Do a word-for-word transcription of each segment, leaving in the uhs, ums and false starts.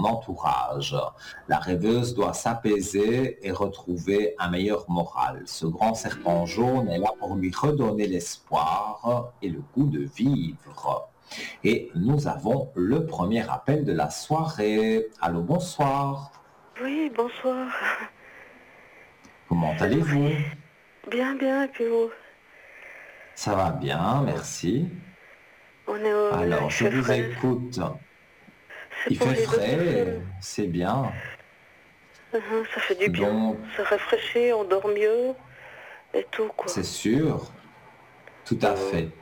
entourage. La rêveuse doit s'apaiser et retrouver un meilleur moral. Ce grand serpent jaune est là pour lui redonner l'espoir et le goût de vivre. Et nous avons le premier appel de la soirée. Allô, bonsoir. Oui, bonsoir. Comment allez-vous? Bien, bien, et puis vous? Ça va bien, merci. On est au... là, Alors, il je fait vous frais. écoute. C'est Il pour fait les deux frais, personnes. c'est bien. Mhm, ça fait du bien. Donc, Ça rafraîchit, on dort mieux et tout, quoi. c'est sûr, tout à Mhm. fait.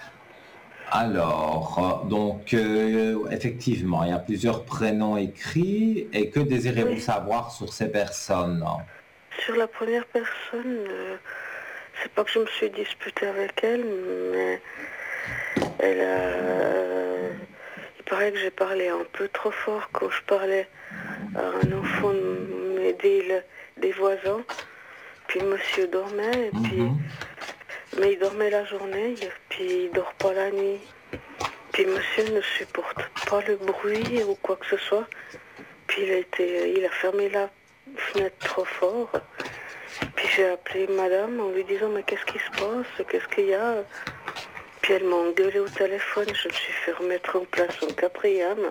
Alors, euh, donc, euh, effectivement, il y a plusieurs prénoms écrits. Et que désirez-vous Oui, savoir sur ces personnes? sur la première personne, euh, c'est pas que je me suis disputée avec elle, mais elle a... Il paraît que j'ai parlé un peu trop fort quand je parlais à un enfant de m'aider le- des voisins. Puis monsieur dormait, et puis... Mhm. Mais il dormait la journée, et puis il dort pas la nuit. Puis monsieur ne supporte pas le bruit ou quoi que ce soit. Puis il a, été, il a fermé la fenêtre trop fort. Puis j'ai appelé madame en lui disant mais qu'est-ce qui se passe, qu'est-ce qu'il y a. Puis elle m'a engueulé au téléphone, je me suis fait remettre en place en quatrième.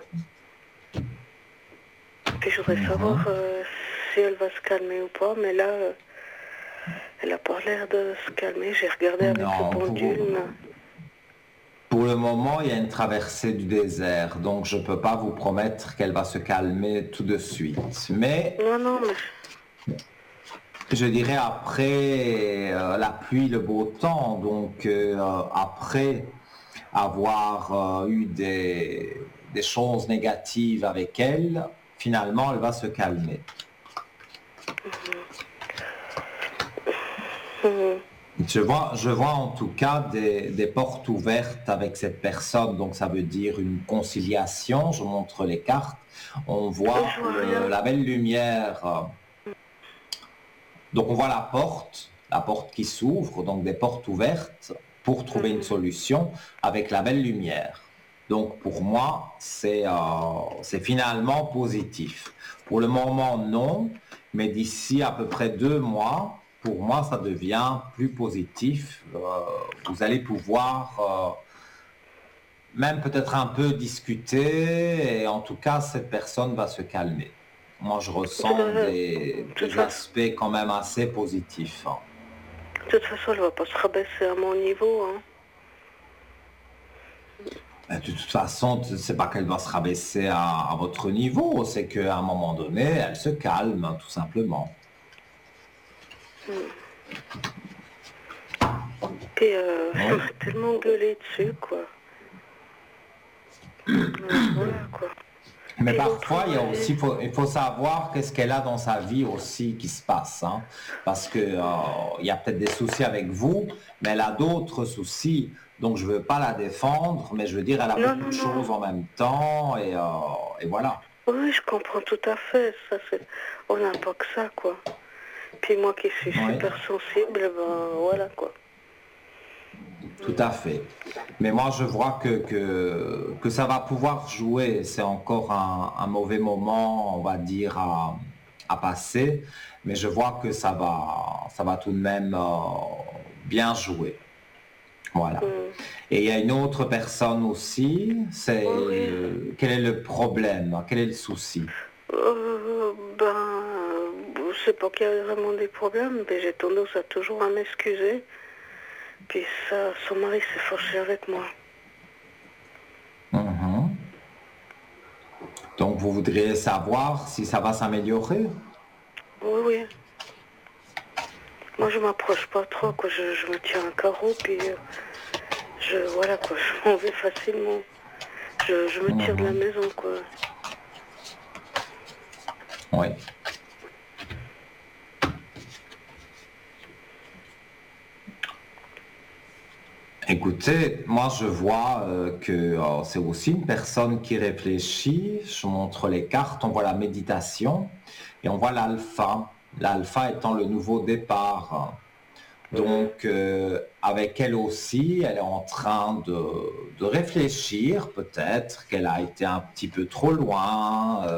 Puis je voudrais savoir Mhm. euh, si elle va se calmer ou pas, mais là, euh, elle a pas l'air de se calmer. J'ai regardé avec le Non, pour, pendule. Mais... pour le moment, il y a une traversée du désert, donc je ne peux pas vous promettre qu'elle va se calmer tout de suite. Mais Non, non, mais... je dirais après euh, la pluie, le beau temps, donc euh, après avoir euh, eu des, des choses négatives avec elle, finalement, elle va se calmer. Mhm. Je vois, je vois en tout cas des, des portes ouvertes avec cette personne, donc ça veut dire une conciliation. Je montre les cartes. On Oui, voit je vois le- rien. la belle lumière. euh, Donc on voit la porte, la porte qui s'ouvre, donc des portes ouvertes pour trouver une Mhm. solution avec la belle lumière. Donc pour moi, c'est euh, c'est finalement positif. Pour le moment, non, mais d'ici à peu près deux mois, pour moi, ça devient plus positif. Euh, vous allez pouvoir euh, même peut-être un peu discuter et en tout cas, cette personne va se calmer. Moi, je De, ressens de des, toute des façon, aspects quand même assez positifs. de toute façon, elle va pas se rabaisser à mon niveau. Hein. De toute façon, c'est pas qu'elle va se rabaisser à, à votre niveau, c'est qu'à un moment donné, elle se calme, tout simplement. Mhm. Puis euh, elle Oui. m'a tellement gueulé dessus, quoi. Alors voilà, quoi. Mais Puis l'autre parfois, il y a voisine. aussi, faut- il faut savoir qu'est-ce qu'elle a dans sa vie aussi qui se passe, hein. Parce que euh, il y a peut-être des soucis avec vous, mais elle a d'autres soucis. Donc, je veux pas la défendre, mais je veux dire, elle a Non, beaucoup de non, non. choses en même temps, et, euh, et voilà. Oui, je comprends tout à fait. Ça, c'est... On n'a pas que ça, quoi. Puis moi qui suis Oui. super sensible, ben voilà, quoi. Tout à fait. Mais moi, je vois que, que, que ça va pouvoir jouer. C'est encore un, un mauvais moment, on va dire, à, à passer. Mais je vois que ça va, ça va tout de même euh, bien jouer. Voilà. Mhm. Et il y a une autre personne aussi. C'est Oui, oui. euh, quel est le problème? Quel est le souci? Euh, ben, euh, je sais pas qu'il y a vraiment des problèmes, mais j'ai tendance à toujours à m'excuser. Puis ça, son mari s'est fâché avec moi. Mhm. Donc, vous voudriez savoir si ça va s'améliorer? Oui, oui. Moi, je m'approche pas trop, quoi. Je, je me tiens un carreau, puis euh, je, voilà, quoi. Je m'en vais facilement. Je, je me tire de la Mhm. maison, quoi. Oui. Écoutez, moi je vois euh, que euh, c'est aussi une personne qui réfléchit. Je montre les cartes, on voit la méditation et on voit l'alpha. L'alpha étant le nouveau départ. Mhm. Donc euh, avec elle aussi, elle est en train de, de réfléchir, peut-être qu'elle a été un petit peu trop loin. euh,